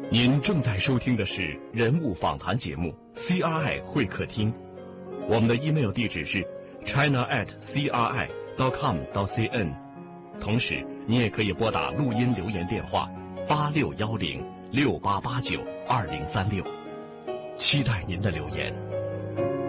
您正在收听的是人物访谈节目 CRI 会客厅，我们的 email 地址是 china@cri.com.cn， 同时你也可以拨打录音留言电话861068892036，期待您的留言。